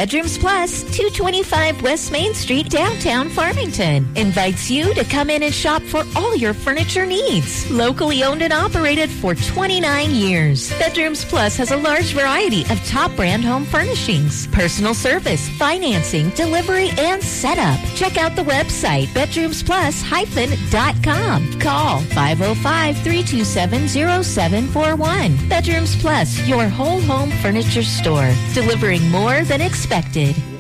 Bedrooms Plus, 225 West Main Street, downtown Farmington, invites you to come in and shop for all your furniture needs. Locally owned and operated for 29 years. Bedrooms Plus has a large variety of top brand home furnishings, personal service, financing, delivery, and setup. Check out the website, bedroomsplus-.com. Call 505-327-0741. Bedrooms Plus, your whole home furniture store, delivering more than expected.